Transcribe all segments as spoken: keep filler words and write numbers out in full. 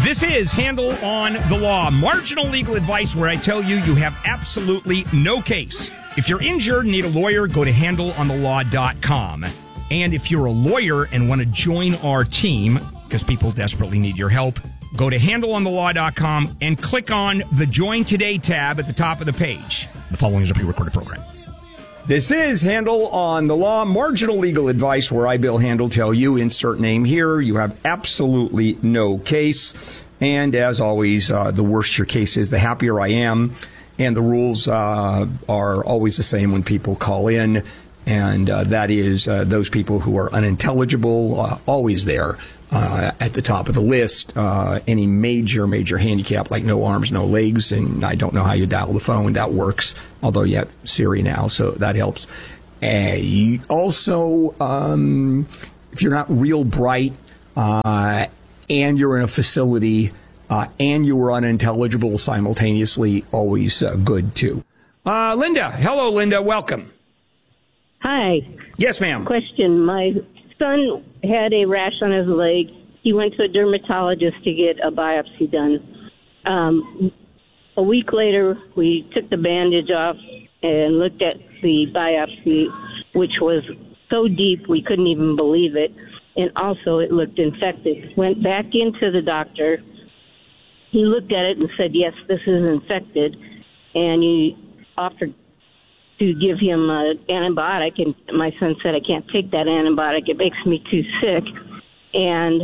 This is Handle on the Law, marginal legal advice where I tell you you have absolutely no case. If you're injured and need a lawyer, go to handle on the law dot com. And if you're a lawyer and want to join our team, because people desperately need your help, go to handle on the law dot com and click on the Join Today tab at the top of the page. The following is a pre-recorded program. This is Handle on the Law, marginal legal advice where I, Bill Handel, tell you, insert name here, you have absolutely no case. And as always, uh, the worse your case is, the happier I am. And the rules uh, are always the same when people call in. And uh, that is uh, those people who are unintelligible, uh, always there uh, at the top of the list. Uh, any major, major handicap like no arms, no legs, and I don't know how you dial the phone. That works, although you have Siri now, so that helps. Uh, also, um, if you're not real bright uh, and you're in a facility uh, and you are unintelligible simultaneously, always uh, good, too. Uh, Linda. Hello, Linda. Welcome. Hi. Yes, ma'am. Question. My son had a rash on his leg. He went to a dermatologist to get a biopsy done. Um, a week later, we took the bandage off and looked at the biopsy, which was so deep we couldn't even believe it. And also it looked infected. Went back into the doctor. He looked at it and said, yes, this is infected. And he offered to give him an antibiotic, and my son said, I can't take that antibiotic. It makes me too sick. And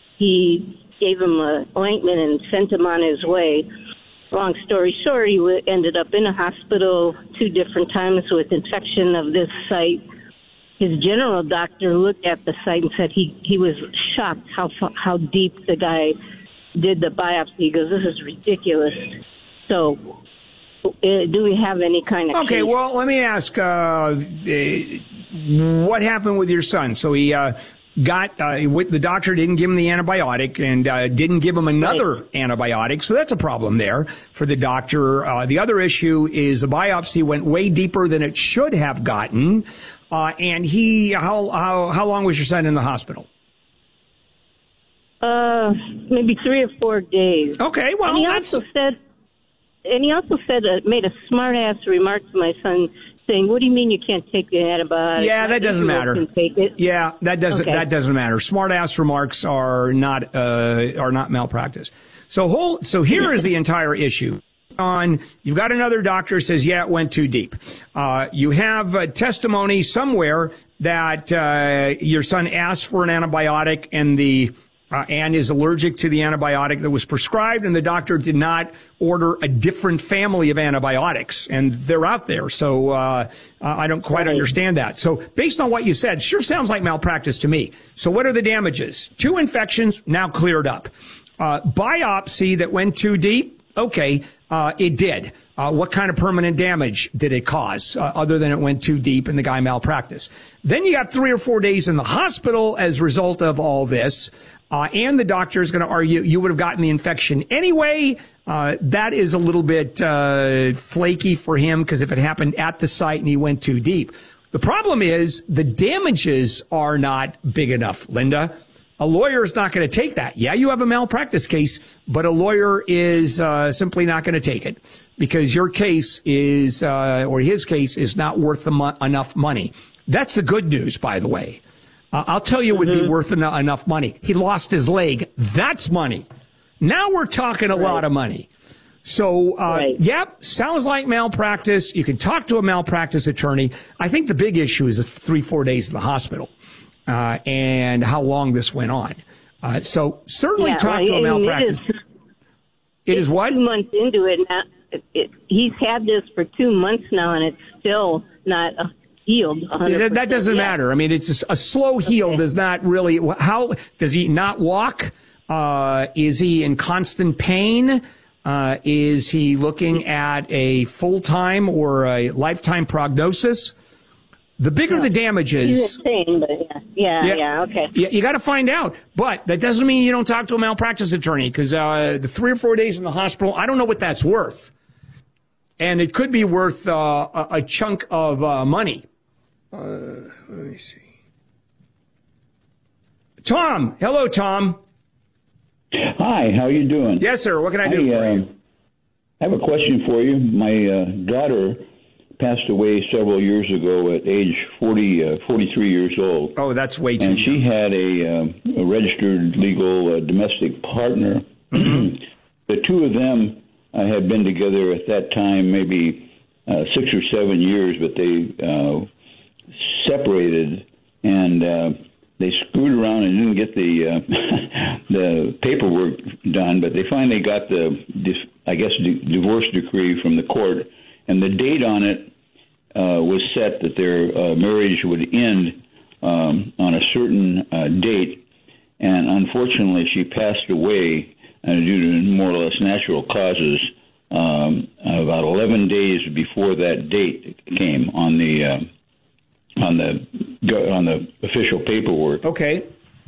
he gave him an ointment and sent him on his way. Long story short, he w- ended up in a hospital two different times with infection of this site. His general doctor looked at the site and said he, he was shocked how how deep the guy did the biopsy. He goes, this is ridiculous. So Uh, do we have any kind of Okay, case? well, let me ask, uh, what happened with your son? So he uh, got, uh, the doctor didn't give him the antibiotic and uh, didn't give him another right. antibiotic, so that's a problem there for the doctor. Uh, the other issue is the biopsy went way deeper than it should have gotten, uh, and he, how, how, how long was your son in the hospital? Uh, maybe three or four days. Okay, well, and he that's... also said... And he also said, uh, made a smart-ass remark to my son, saying, "What do you mean you can't take the antibiotic?" Yeah, that doesn't matter. Can take it. Yeah, that doesn't okay. that doesn't matter. Smart-ass remarks are not uh, are not malpractice. So whole so here is the entire issue. On you've got another doctor who says, yeah, it went too deep. Uh, you have uh, testimony somewhere that uh, your son asked for an antibiotic and the Uh, and is allergic to the antibiotic that was prescribed, and the doctor did not order a different family of antibiotics, and they're out there. So uh, I don't quite right. understand that. So based on what you said, sure sounds like malpractice to me. So what are the damages? Two infections now cleared up. Uh, biopsy that went too deep. Okay, uh, it did. Uh, what kind of permanent damage did it cause, uh, other than it went too deep and the guy malpracticed? Then you got three or four days in the hospital as a result of all this. Uh, and the doctor is going to argue you would have gotten the infection anyway. Uh, that is a little bit uh, flaky for him because if it happened at the site and he went too deep. The problem is the damages are not big enough, Linda. A lawyer is not going to take that. Yeah, you have a malpractice case, but a lawyer is uh, simply not going to take it because your case is, uh, or his case is not worth the mo- enough money. That's the good news, by the way. Uh, I'll tell you it would mm-hmm. be worth en- enough money. He lost his leg. That's money. Now we're talking a right. lot of money. So, uh, right. yep, sounds like malpractice. You can talk to a malpractice attorney. I think the big issue is the three, four days in the hospital uh, and how long this went on. Uh, so certainly yeah, talk well, to a malpractice. It is, it is what? Two months into it now. It, it, he's had this for two months now, and it's still not a healed. Yeah, that doesn't yet. matter. I mean, it's just a slow heal okay. does not really. How does he not walk? Uh, is he in constant pain? Uh, is he looking at a full time or a lifetime prognosis? The bigger yeah. the damages. He's in pain, but yeah, yeah, yeah, yeah okay. Yeah, you got to find out. But that doesn't mean you don't talk to a malpractice attorney because uh, the three or four days in the hospital, I don't know what that's worth, and it could be worth uh, a, a chunk of uh, money. Uh, let me see. Tom. Hello, Tom. Hi, how are you doing? Yes, sir. What can I do I, for uh, you? I have a question for you. My uh, daughter passed away several years ago at age forty, uh, forty-three years old. Oh, that's way too And young. she had a, uh, a registered legal uh, domestic partner. Mm-hmm. The two of them uh, had been together at that time maybe uh, six or seven years, but they uh, separated, and uh, they screwed around and didn't get the uh, the paperwork done, but they finally got the, I guess, the divorce decree from the court, and the date on it uh, was set that their uh, marriage would end um, on a certain uh, date, and unfortunately she passed away uh, due to more or less natural causes um, about eleven days before that date came on the uh, on the on the official paperwork. Okay.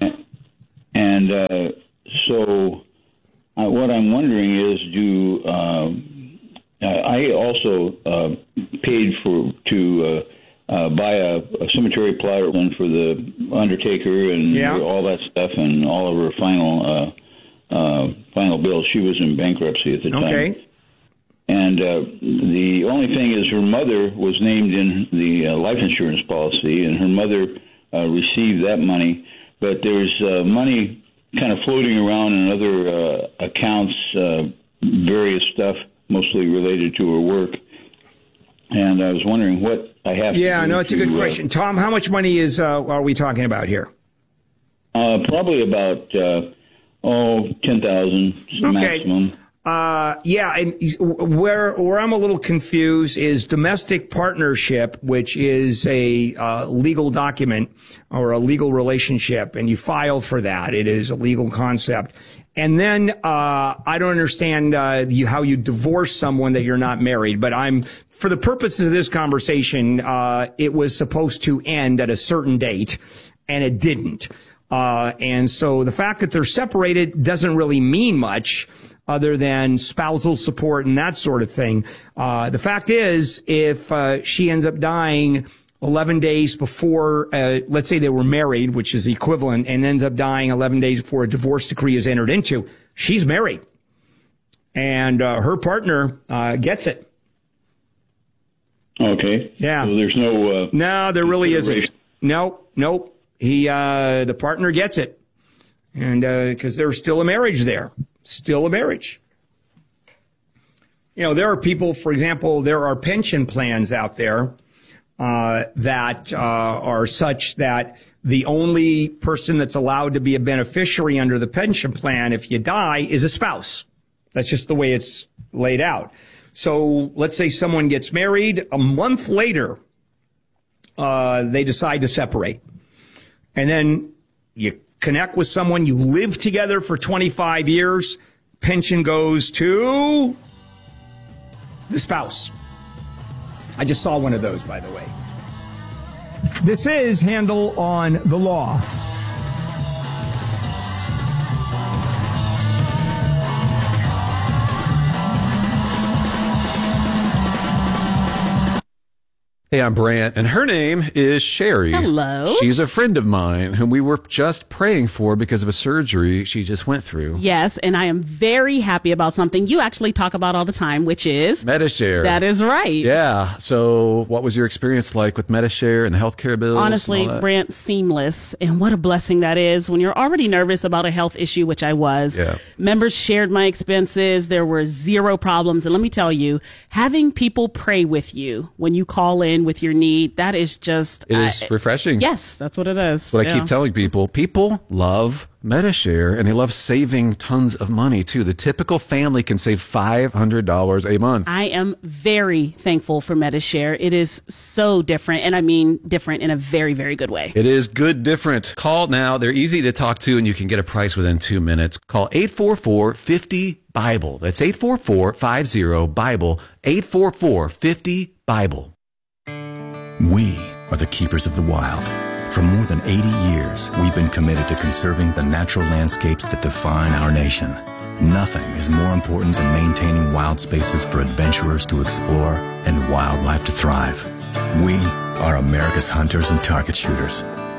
And uh, so uh, what I'm wondering is, do uh, I also uh, paid for to uh, uh, buy a, a cemetery plot one for the undertaker and yeah. all that stuff and all of her final uh, uh, final bills. She was in bankruptcy at the time. Okay. And uh, the only thing is, her mother was named in the uh, life insurance policy, and her mother uh, received that money. But there's uh, money kind of floating around in other uh, accounts, uh, various stuff, mostly related to her work. And I was wondering what I have yeah, to do. Yeah, no, it's to, a good question. Uh, Tom, how much money is uh, are we talking about here? Uh, probably about, uh, oh, ten thousand dollars okay. maximum. Uh, yeah, and where where I'm a little confused is domestic partnership, which is a uh, legal document or a legal relationship, and you file for that. It is a legal concept. And then uh, I don't understand uh, you, how you divorce someone that you're not married. But I'm, for the purposes of this conversation, uh, it was supposed to end at a certain date, and it didn't. Uh, and so the fact that they're separated doesn't really mean much other than spousal support and that sort of thing. Uh, the fact is, if uh, she ends up dying eleven days before, uh, let's say they were married, which is the equivalent, and ends up dying eleven days before a divorce decree is entered into, she's married. And uh, her partner uh, gets it. Okay. Yeah. So there's no... Uh, no, there really isn't. No, nope. He, uh, the partner gets it. And because uh, there's still a marriage there. Still a marriage. You know, there are people, for example, there are pension plans out there uh, that uh, are such that the only person that's allowed to be a beneficiary under the pension plan if you die is a spouse. That's just the way it's laid out. So let's say someone gets married. A month later, uh, they decide to separate. And then you connect with someone, you live together for twenty-five years, pension goes to the spouse. I just saw one of those, by the way. This is Handel on the Law. Hey, I'm Brant, and her name is Sherry. Hello. She's a friend of mine whom we were just praying for because of a surgery she just went through. Yes, and I am very happy about something you actually talk about all the time, which is... Medi-Share. That is right. Yeah. So what was your experience like with Medi-Share and the healthcare bills? Honestly, Brant, seamless. And what a blessing that is when you're already nervous about a health issue, which I was. Yeah. Members shared my expenses. There were zero problems. And let me tell you, having people pray with you when you call in with your need, that is just... It is uh, refreshing. Yes, that's what it is. What yeah. I keep telling people, people love Medi-Share, and they love saving tons of money, too. The typical family can save five hundred dollars a month. I am very thankful for Medi-Share. It is so different, and I mean different in a very, very good way. It is good different. Call now. They're easy to talk to, and you can get a price within two minutes. Call eight four four, five zero, BIBLE. That's eight four four, five zero, BIBLE, eight four four, five zero, BIBLE. We are the keepers of the wild. For more than eighty years, we've been committed to conserving the natural landscapes that define our nation. Nothing is more important than maintaining wild spaces for adventurers to explore and wildlife to thrive. We are America's hunters and target shooters.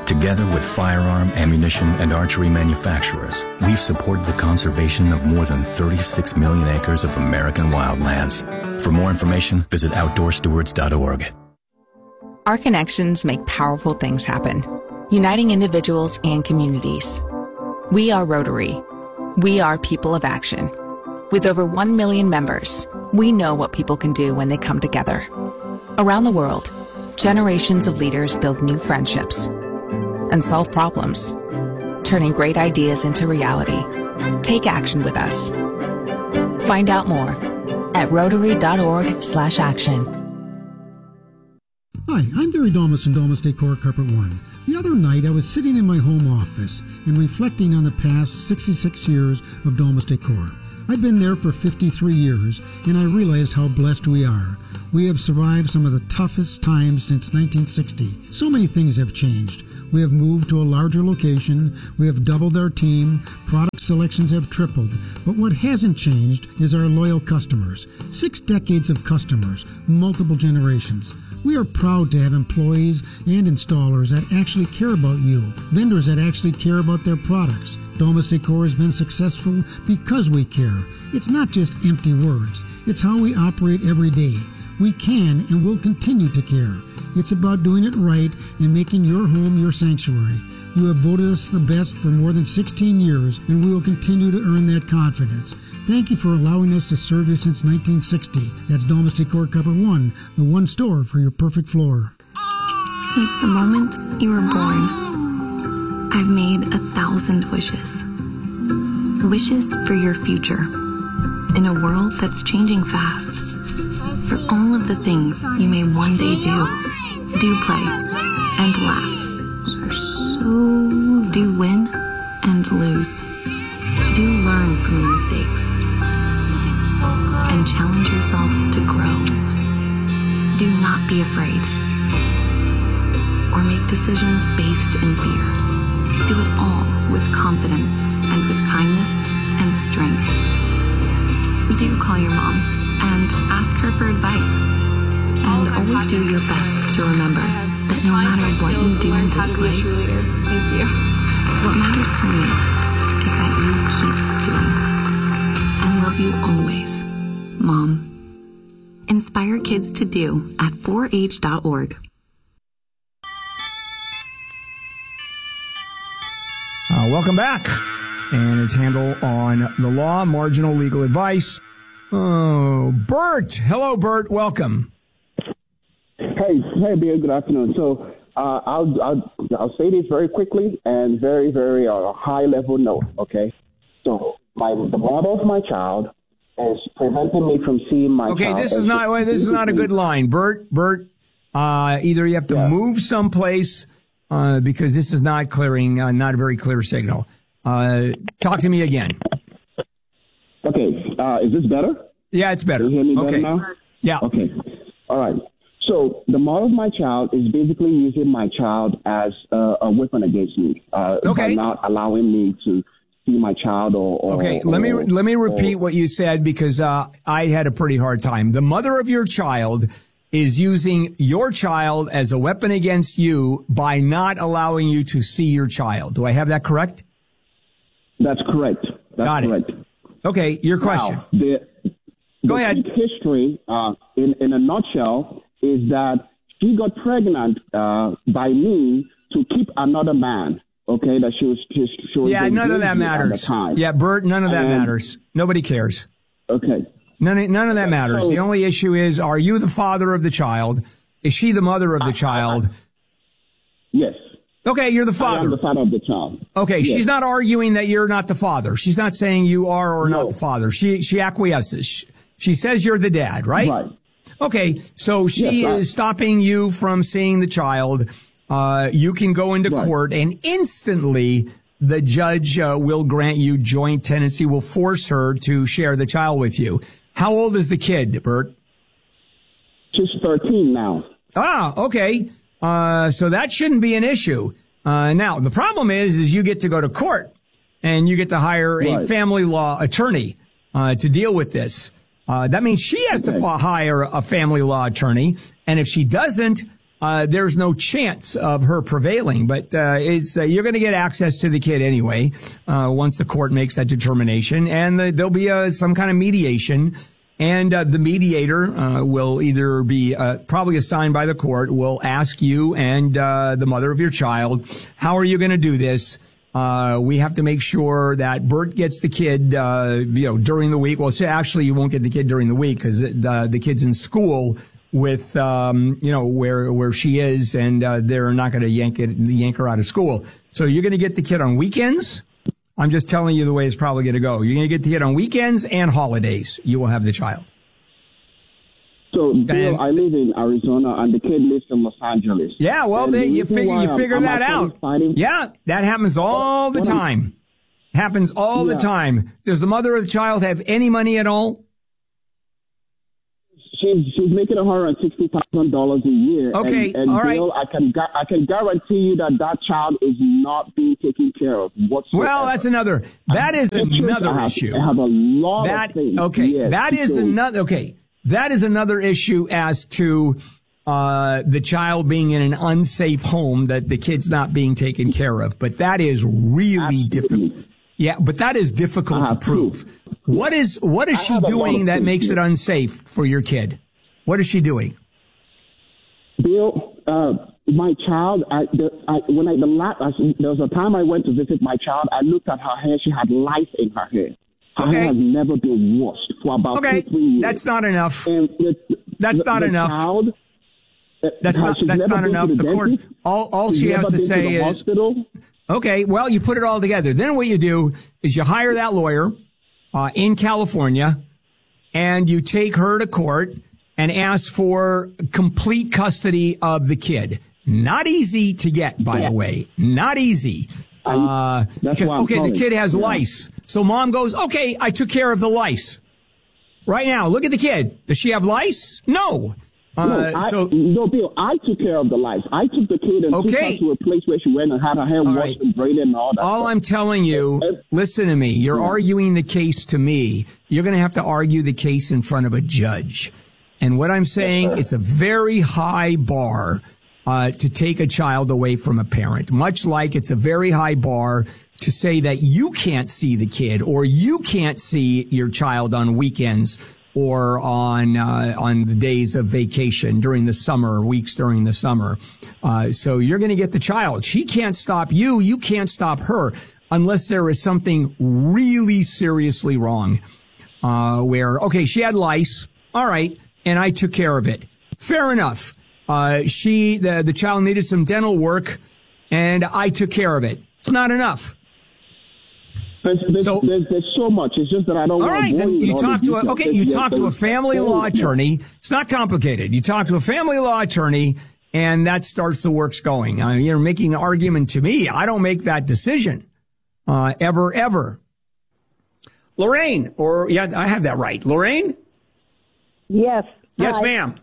Together with firearm, ammunition, and archery manufacturers, we've supported the conservation of more than thirty-six million acres of American wildlands. For more information, visit outdoor stewards dot org. Our connections make powerful things happen, uniting individuals and communities. We are Rotary. We are people of action. With over one million members, we know what people can do when they come together. Around the world, generations of leaders build new friendships and solve problems, turning great ideas into reality. Take action with us. Find out more at rotary dot org slash action. Hi, I'm Gary Domus from Domus Decor Carpet One. The other night, I was sitting in my home office and reflecting on the past sixty-six years of Domus Decor. I've been there for fifty-three years, and I realized how blessed we are. We have survived some of the toughest times since nineteen sixty. So many things have changed. We have moved to a larger location, we have doubled our team, product selections have tripled, but what hasn't changed is our loyal customers. Six decades of customers, multiple generations. We are proud to have employees and installers that actually care about you, vendors that actually care about their products. Domus Decor has been successful because we care. It's not just empty words. It's how we operate every day. We can and will continue to care. It's about doing it right and making your home your sanctuary. You have voted us the best for more than sixteen years, and we will continue to earn that confidence. Thank you for allowing us to serve you since nineteen sixty. That's Domus Decor Carpet One, the one store for your perfect floor. Since the moment you were born, I've made a thousand wishes. Wishes for your future. In a world that's changing fast. For all of the things you may one day do. Do play and laugh. So do win and lose. Do learn from your mistakes. And challenge yourself to grow. Do not be afraid. Or make decisions based in fear. Do it all with confidence and with kindness and strength. Do call your mom and ask her for advice. And always do your best to remember that no matter what you do in this life, thank you. What matters to me is that you keep doing. I love you always, Mom. Inspire kids to do at four H dot org. Uh, welcome back. And it's Handel on the Law, Marginal Legal Advice. Oh, Bert. Hello, Bert. Welcome. Hey, hey, Bill. Good afternoon. So uh, I'll, I'll I'll say this very quickly and very, very uh, high level note. Okay. So my the mother of my child is preventing me from seeing my. Okay, child. this is not wait, this is not a good line, Bert. Bert, uh, either you have to yeah. move someplace uh, because this is not clearing, uh, not a very clear signal. Uh, talk to me again. Okay. Uh, is this better? Yeah, it's better. Can you hear me okay. better now? Yeah. Okay. All right. So the mother of my child is basically using my child as uh, a weapon against me. Uh, okay. By not allowing me to see my child or. or okay. Or, let me let me repeat or, what you said because uh, I had a pretty hard time. The mother of your child is using your child as a weapon against you by not allowing you to see your child. Do I have that correct? That's correct. That's Got it. correct. Okay. Your question. Now, the, Go the ahead. History, uh, in in a nutshell, is that she got pregnant uh, by me to keep another man. Okay, that she was. She, she was yeah, none of that matters. Yeah, Bert, none of that and, matters. Nobody cares. Okay. None, none of that matters. So, the only issue is, are you the father of the child? Is she the mother of the child? Yes. Okay, you're the father. I am the father of the child. Okay, yes. She's not arguing that you're not the father. She's not saying you are or no. not the father. She she acquiesces. She, she says you're the dad, right? Right. Okay, so she yes, right. is stopping you from seeing the child. Uh, you can go into right. court and instantly the judge uh, will grant you joint tenancy, will force her to share the child with you. How old is the kid, Bert? She's thirteen now. Ah, okay. Uh, so that shouldn't be an issue. Uh, now, the problem is, is you get to go to court and you get to hire right. a family law attorney uh, to deal with this. Uh, that means she has okay. to hire a family law attorney. And if she doesn't, uh, there's no chance of her prevailing. But uh, it's, uh, you're going to get access to the kid anyway uh, once the court makes that determination. And the, there'll be uh, some kind of mediation. And uh, the mediator uh, will either be uh, probably assigned by the court, will ask you and uh, the mother of your child, how are you going to do this? Uh, we have to make sure that Bert gets the kid, uh, you know, during the week. Well, so actually, you won't get the kid during the week because the, the kid's in school with, um, you know, where where she is, and uh, they're not going to yank it, yank her out of school. So you're going to get the kid on weekends. I'm just telling you the way it's probably going to go. You're going to get the kid on weekends and holidays. You will have the child. So, Bill, I live in Arizona, and the kid lives in Los Angeles. Yeah, well, they, you figure you figure that out. Fighting. Yeah, that happens all the time. Happens all Yeah. the time. Does the mother of the child have any money at all? She's she's making one hundred sixty thousand dollars a year. Okay, and, and all right. Bill, I can gu- I can guarantee you that that child is not being taken care of whatsoever. Well, that's another. That is another I have, issue. I have a lot That of things. okay. Yes, that is so- another. Okay, that is another issue as to uh, the child being in an unsafe home that the kid's not being taken care of. But that is really difficult. Yeah, but that is difficult to prove. Proof. What is what is I she have a lot doing of that things makes here. it unsafe for your kid? What is she doing? Bill, uh, my child, I, the, I, when I, the last, I, there was a time I went to visit my child, I looked at her hair, she had lice in her hair. Her Okay. hair has never been washed for about Okay, two, three years. that's not enough. And the, That's the, not the enough. Child, uh, That's has- not she's that's never not been enough. to The court, dentist. all all She's she never has to been say the is, hospital. okay, well, you put it all together. Then what you do is you hire that lawyer uh, in California, and you take her to court and ask for complete custody of the kid. Not easy to get, by Yeah. the way. Not easy. Uh, That's because, why I'm okay, the calling. kid has Yeah. lice. So mom goes, okay, I took care of the lice. Right now, look at the kid. Does she have lice? No. Uh, No, I, so no, Bill, I took care of the lice. I took the kid and Okay. took her to a place where she went and had her hair washed right. and braided and all that. all stuff. I'm telling you, listen to me. You're Yeah. arguing the case to me. You're going to have to argue the case in front of a judge. And what I'm saying, it's a very high bar uh, to take a child away from a parent, much like it's a very high bar to say that you can't see the kid or you can't see your child on weekends or on uh, on the days of vacation during the summer, weeks during the summer. Uh, so you're going to get the child. She can't stop you. You can't stop her unless there is something really seriously wrong. Uh, where, okay, she had lice. All right. And I took care of it. Fair enough. Uh, she, the, the child needed some dental work and I took care of it. It's not enough. There's, there's, So- there's, there's so much. It's just that I don't All want right, to bore then you. you with all talk the to a, details. okay, There's- you there's- talk to a there's family so law much. attorney. It's not complicated. You talk to a family law attorney and that starts the works going. Uh, you're making an argument to me. I don't make that decision, uh, ever, ever. Lorraine, or yeah, I have that right. Lorraine? Yes. Yes, Hi. ma'am.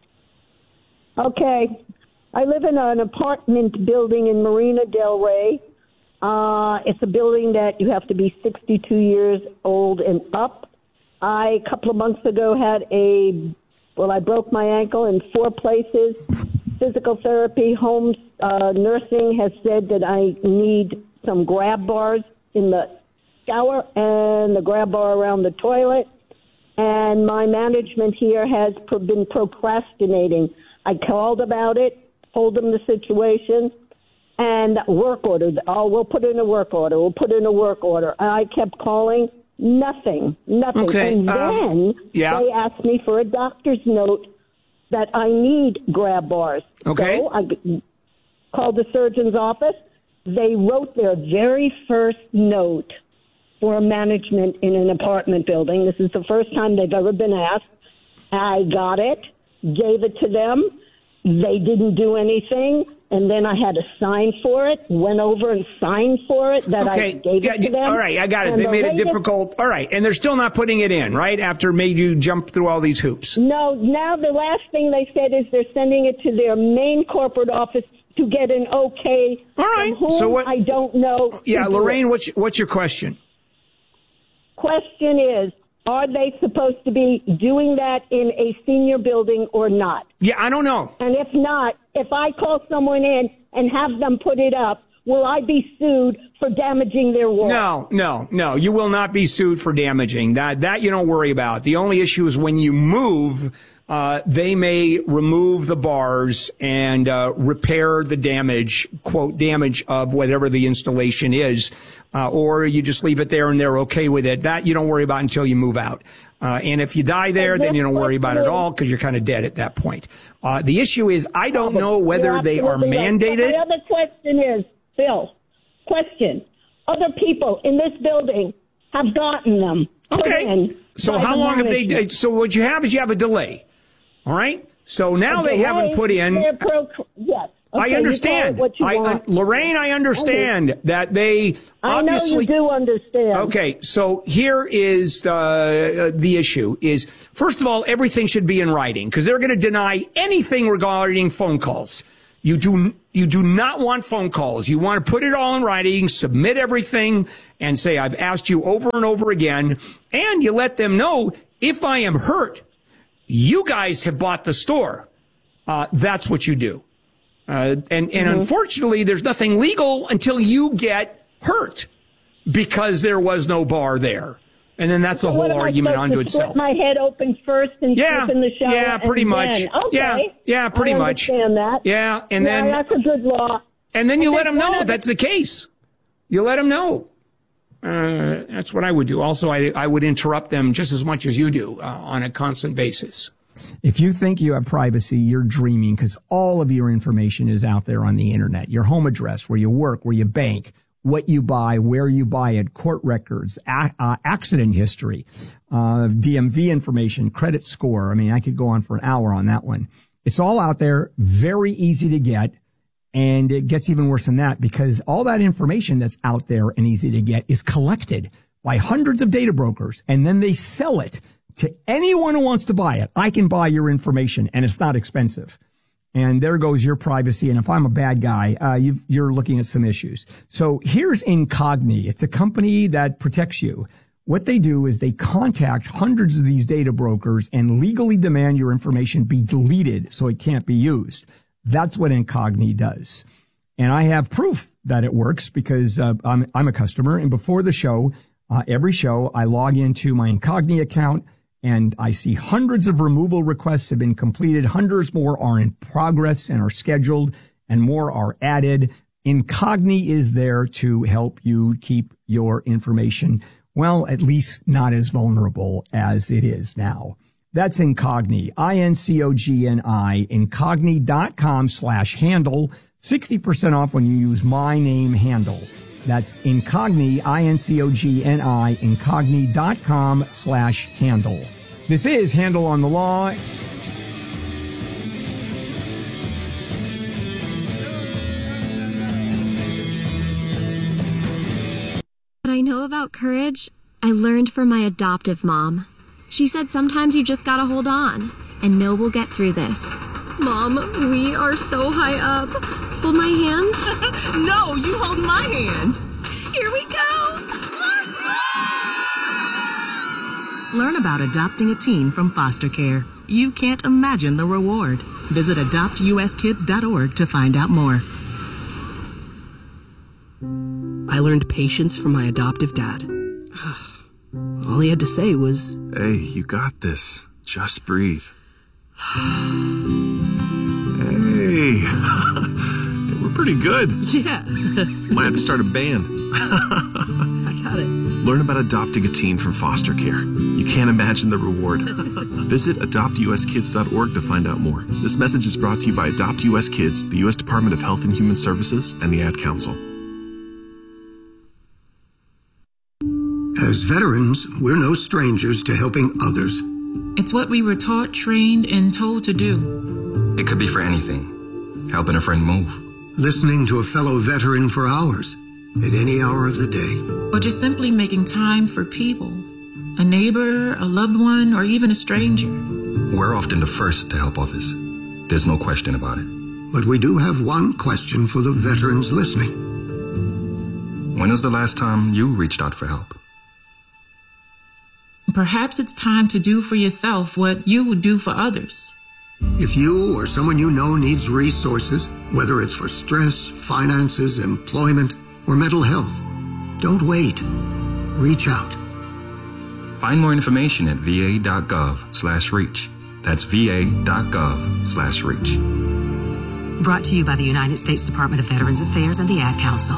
Okay. I live in an apartment building in Marina Del Rey. Uh, it's a building that you have to be sixty-two years old and up. I, a couple of months ago, had a, well, I broke my ankle in four places. Physical therapy, home uh, nursing has said that I need some grab bars in the shower and the grab bar around the toilet. And my management here has pro- been procrastinating. I called about it, told them the situation, and work order. Oh, we'll put in a work order. We'll put in a work order. And I kept calling, nothing, nothing. Okay, And um, then yeah. they asked me for a doctor's note that I need grab bars. Okay. So I g- called the surgeon's office. They wrote their very first note for management in an apartment building. This is the first time they've ever been asked. I got it, gave it to them. They didn't do anything. And then I had to sign for it, went over and signed for it that I Okay. gave Yeah, it to them. all right, I got it. And They the made it latest- difficult. All right, and they're still not putting it in, right? After made you jump through all these hoops. No, now the last thing they said is they're sending it to their main corporate office to get an okay. All right. From whom So what- I don't know. to Yeah, do Lorraine, it. what's what's your question? Question is, are they supposed to be doing that in a senior building or not? Yeah, I don't know. And if not, if I call someone in and have them put it up, will I be sued for damaging their wall? No, no, no. You will not be sued for damaging. That that you don't worry about. The only issue is when you move, uh, they may remove the bars and uh, repair the damage, quote, damage of whatever the installation is, uh, or you just leave it there and they're okay with it. That you don't worry about until you move out. Uh, and if you die there, then you don't worry about it at all because you're kind of dead at that point. Uh, the issue is I don't know whether they are mandated. My other question is, Phil, question. Other people in this building have gotten them. Okay. So how long have they, so what you have is you have a delay. All right? So now they haven't put in. Pro, yes. Okay, I understand. I, uh, Lorraine, I understand okay. that they obviously. I know you do understand. Okay, so here is uh, the issue: is first of all, everything should be in writing because they're going to deny anything regarding phone calls. You do you do not want phone calls. You want to put it all in writing, submit everything, and say I've asked you over and over again, and you let them know if I am hurt, you guys have bought the store. Uh, that's what you do. Uh, and, and mm-hmm. unfortunately, there's nothing legal until you get hurt because there was no bar there. And then that's the so whole argument unto itself. Split my head open first and yeah, slip in the shower. Yeah, pretty and much. Then. Okay. Yeah, yeah, pretty I much. understand that. Yeah, and yeah, then that's a good law. And then you and let them know of, that's the case. You let them know. Uh, that's what I would do. Also, I, I would interrupt them just as much as you do uh, on a constant basis. If you think you have privacy, you're dreaming because all of your information is out there on the internet. Your home address, where you work, where you bank, what you buy, where you buy it, court records, a- uh, accident history, uh, D M V information, credit score. I mean, I could go on for an hour on that one. It's all out there, very easy to get. And it gets even worse than that because all that information that's out there and easy to get is collected by hundreds of data brokers, and then they sell it to anyone who wants to buy it. I can buy your information, and it's not expensive. And there goes your privacy. And if I'm a bad guy, uh, you've, you're looking at some issues. So here's Incogni. It's a company that protects you. What they do is they contact hundreds of these data brokers and legally demand your information be deleted so it can't be used. That's what Incogni does. And I have proof that it works because uh, I'm, I'm a customer. And before the show, uh, every show, I log into my Incogni account and I see hundreds of removal requests have been completed. Hundreds more are in progress and are scheduled, and more are added. Incogni is there to help you keep your information, well, at least not as vulnerable as it is now. That's Incogni, I N C O G N I, incogni.com slash handle, sixty percent off when you use my name handle. That's Incogni, I N C O G N I, incogni.com slash handle. This is Handle on the Law. What I know about courage, I learned from my adoptive mom. She said sometimes you just gotta hold on and know we'll get through this. Mom, we are so high up. Hold my hand. No, you hold my hand. Here we go. Learn about adopting a teen from foster care. You can't imagine the reward. Visit adopt u s kids dot org to find out more. I learned patience from my adoptive dad. All he had to say was, "Hey, you got this. Just breathe." Hey, we're pretty good. Yeah. Might have to start a band. I got it. Learn about adopting a teen from foster care. You can't imagine the reward. Visit adopt u s kids dot org to find out more. This message is brought to you by Adopt U S Kids, the U S Department of Health and Human Services, and the Ad Council. As veterans, we're no strangers to helping others. It's what we were taught, trained, and told to do. It could be for anything. Helping a friend move. Listening to a fellow veteran for hours, at any hour of the day. Or just simply making time for people. A neighbor, a loved one, or even a stranger. We're often the first to help others. There's no question about it. But we do have one question for the veterans listening. When was the last time you reached out for help? Perhaps it's time to do for yourself what you would do for others. If you or someone you know needs resources, whether it's for stress, finances, employment, or mental health, don't wait. Reach out. Find more information at va.gov slash reach. That's va.gov slash reach. Brought to you by the United States Department of Veterans Affairs and the Ad Council.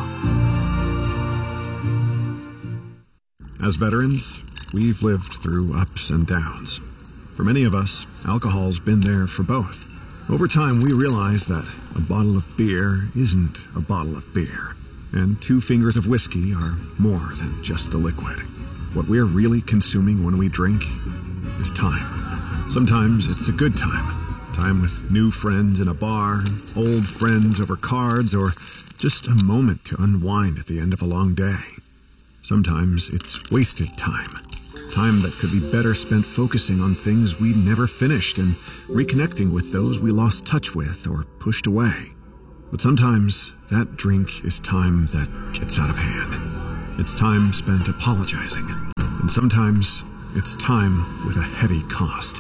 As veterans, we've lived through ups and downs. For many of us, alcohol's been there for both. Over time, we realized that a bottle of beer isn't a bottle of beer, and two fingers of whiskey are more than just the liquid. What we're really consuming when we drink is time. Sometimes it's a good time. Time with new friends in a bar, old friends over cards, or just a moment to unwind at the end of a long day. Sometimes it's wasted time. Time that could be better spent focusing on things we never finished and reconnecting with those we lost touch with or pushed away. But sometimes that drink is time that gets out of hand. It's time spent apologizing. And sometimes it's time with a heavy cost.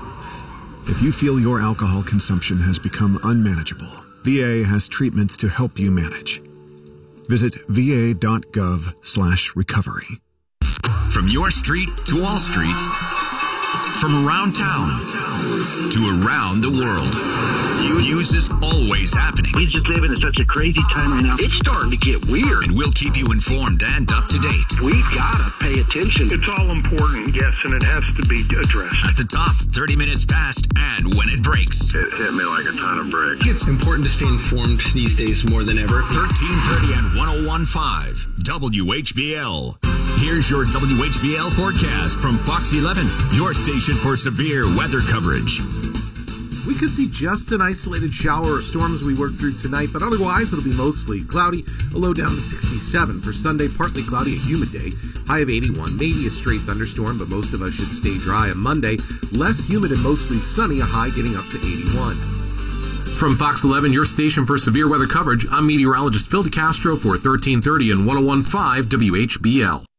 If you feel your alcohol consumption has become unmanageable, V A has treatments to help you manage. Visit va.gov slash recovery. From your street to Wall Street, from around town to around the world, news is always happening. We just living in such a crazy time right now. It's starting to get weird. And we'll keep you informed and up to date. We've got to pay attention. It's all important, yes, and it has to be addressed. At the top, thirty minutes fast, and when it breaks. It hit me like a ton of bricks. It's important to stay informed these days more than ever. thirteen thirty and one oh one point five W H B L. Here's your W H B L forecast from Fox eleven, your station for severe weather coverage. We could see just an isolated shower or storm as we work through tonight, but otherwise it'll be mostly cloudy, a low down to sixty-seven. For Sunday, partly cloudy, a humid day, high of eighty-one. Maybe a stray thunderstorm, but most of us should stay dry. On Monday, less humid and mostly sunny, a high getting up to eighty-one. From Fox eleven, your station for severe weather coverage, I'm meteorologist Phil DeCastro for thirteen thirty and one oh one point five W H B L.